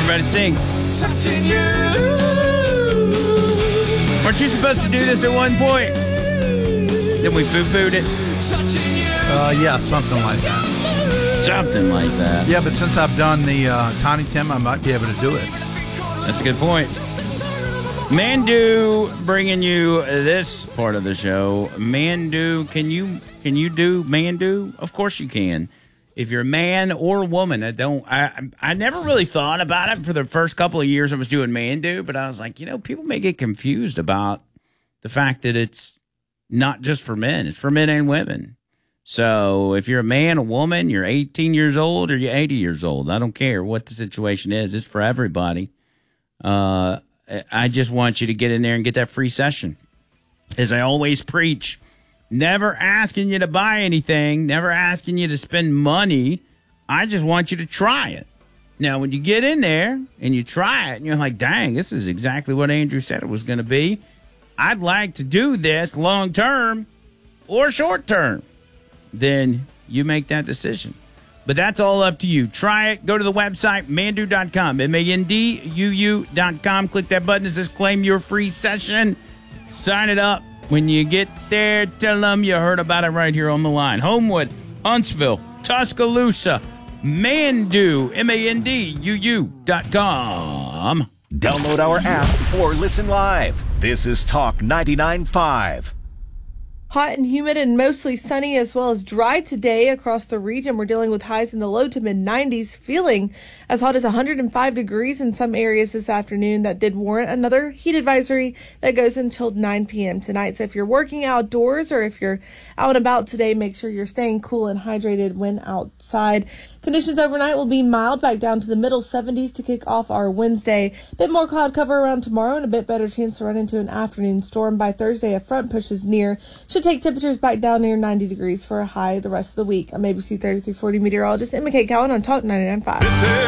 Everybody sing. Touching you. Weren't you supposed to do this at one point? Then we poo-pooed it? Yeah, something like that. Something like that. Yeah, but since I've done the Tiny Tim, I might be able to do it. That's a good point. Mandu bringing you this part of the show. Mandu, can you do Mandu? Of course you can. If you're a man or a woman, I never really thought about it for the first couple of years I was doing Mandu, but I was like, people may get confused about the fact that it's not just for men. It's for men and women. So if you're a man, a woman, you're 18 years old or you're 80 years old, I don't care what the situation is. It's for everybody. I just want you to get in there and get that free session. As I always preach, never asking you to buy anything, never asking you to spend money. I just want you to try it. Now, when you get in there and you try it and you're like, dang, this is exactly what Andrew said it was going to be. I'd like to do this long term or short term. Then you make that decision. But that's all up to you. Try it. Go to the website, mandu.com, MANDUU.com. Click that button that says claim your free session. Sign it up. When you get there, tell them you heard about it right here on the line. Homewood, Huntsville, Tuscaloosa, Mandu, MANDUU.com. Download our app or listen live. This is Talk 99.5. Hot and humid and mostly sunny as well as dry today across the region. We're dealing with highs in the low to mid-90s, feeling as hot as 105 degrees in some areas this afternoon. That did warrant another heat advisory that goes until 9 p.m. tonight. So if you're working outdoors or if you're out and about today, make sure you're staying cool and hydrated when outside. Conditions overnight will be mild, back down to the middle 70s to kick off our Wednesday. A bit more cloud cover around tomorrow and a bit better chance to run into an afternoon storm. By Thursday, a front pushes near. Should take temperatures back down near 90 degrees for a high the rest of the week. I'm ABC 3340 meteorologist Emma Kate Cowan on Talk 99.5.